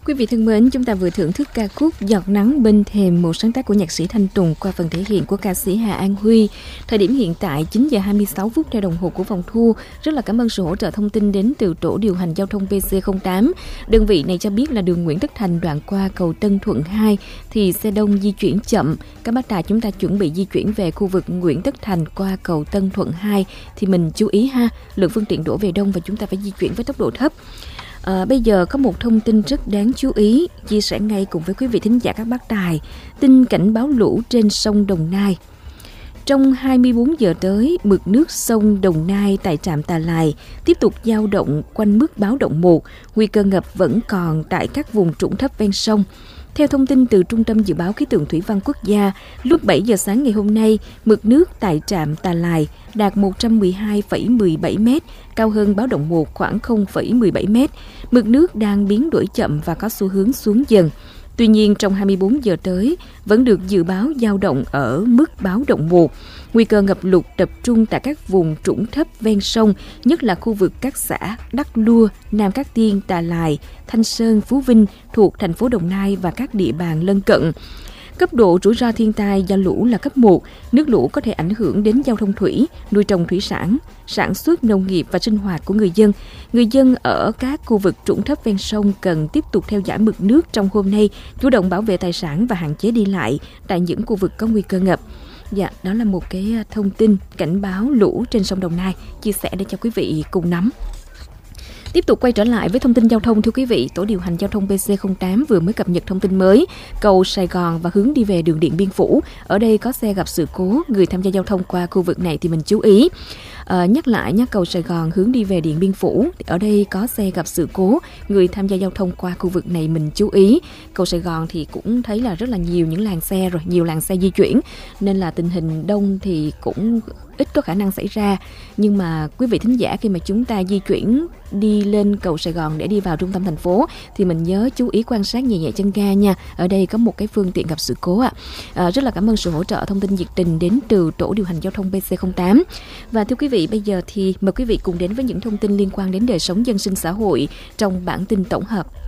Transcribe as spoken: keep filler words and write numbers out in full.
Quý vị thân mến, chúng ta vừa thưởng thức ca khúc Giọt nắng bên thềm, một sáng tác của nhạc sĩ Thanh Tùng qua phần thể hiện của ca sĩ Hà An Huy. Thời điểm hiện tại chín giờ hai mươi sáu phút theo đồng hồ của phòng thu. Rất là cảm ơn sự hỗ trợ thông tin đến từ tổ điều hành giao thông pê xê không tám. Đơn vị này cho biết là đường Nguyễn Tất Thành đoạn qua cầu Tân Thuận hai thì xe đông di chuyển chậm. Các bác tài chúng ta chuẩn bị di chuyển về khu vực Nguyễn Tất Thành qua cầu Tân Thuận hai thì mình chú ý ha, lượng phương tiện đổ về đông và chúng ta phải di chuyển với tốc độ thấp. À, bây giờ có một thông tin rất đáng chú ý chia sẻ ngay cùng với quý vị thính giả các bác tài. Tin cảnh báo lũ trên sông Đồng Nai. Trong hai mươi bốn giờ tới, mực nước sông Đồng Nai tại trạm Tà Lài tiếp tục dao động quanh mức báo động một, nguy cơ ngập vẫn còn tại các vùng trũng thấp ven sông. Theo thông tin từ Trung tâm Dự báo Khí tượng Thủy văn Quốc gia, lúc bảy giờ sáng ngày hôm nay, mực nước tại trạm Tà Lài đạt một trăm mười hai phẩy mười bảy mét, cao hơn báo động một khoảng không phẩy mười bảy mét. Mực nước đang biến đổi chậm và có xu hướng xuống dần. Tuy nhiên, trong hai mươi bốn giờ tới, vẫn được dự báo dao động ở mức báo động một. Nguy cơ ngập lụt tập trung tại các vùng trũng thấp ven sông, nhất là khu vực các xã Đắc Lua, Nam Cát Tiên, Tà Lài, Thanh Sơn, Phú Vinh thuộc thành phố Đồng Nai và các địa bàn lân cận. Cấp độ rủi ro thiên tai do lũ là cấp một, nước lũ có thể ảnh hưởng đến giao thông thủy, nuôi trồng thủy sản, sản xuất nông nghiệp và sinh hoạt của người dân. Người dân ở các khu vực trũng thấp ven sông cần tiếp tục theo dõi mực nước trong hôm nay, chủ động bảo vệ tài sản và hạn chế đi lại tại những khu vực có nguy cơ ngập. Dạ, đó là một cái thông tin cảnh báo lũ trên sông Đồng Nai chia sẻ để cho quý vị cùng nắm. Tiếp tục quay trở lại với thông tin giao thông, thưa quý vị, tổ điều hành giao thông pê xê không tám vừa mới cập nhật thông tin mới. Cầu Sài Gòn và hướng đi về đường Điện Biên Phủ, ở đây có xe gặp sự cố, người tham gia giao thông qua khu vực này thì mình chú ý. À, nhắc lại nhé, cầu Sài Gòn hướng đi về Điện Biên Phủ, ở đây có xe gặp sự cố, người tham gia giao thông qua khu vực này mình chú ý. Cầu Sài Gòn thì cũng thấy là rất là nhiều những làn xe rồi, nhiều làn xe di chuyển, nên là tình hình đông thì cũng ít có khả năng xảy ra. Nhưng mà quý vị thính giả, khi mà chúng ta di chuyển đi lên cầu Sài Gòn để đi vào trung tâm thành phố thì mình nhớ chú ý quan sát nhẹ nhẹ chân ga nha. Ở đây có một cái phương tiện gặp sự cố ạ. À. À, rất là cảm ơn sự hỗ trợ thông tin nhiệt tình đến từ tổ điều hành giao thông pê xê không tám. Và thưa quý vị, bây giờ thì mời quý vị cùng đến với những thông tin liên quan đến đời sống dân sinh xã hội trong bản tin tổng hợp